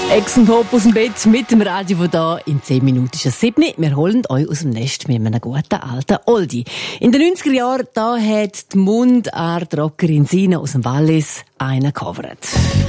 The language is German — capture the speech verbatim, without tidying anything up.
Ex und Hop aus dem Bett mit dem Radio von da. In zehn Minuten ist es sieben. Wir holen euch aus dem Nest mit einem guten alten Oldie. In den neunziger Jahren da hat die Mundart-Rockerin Sina aus dem Wallis einen gecovert.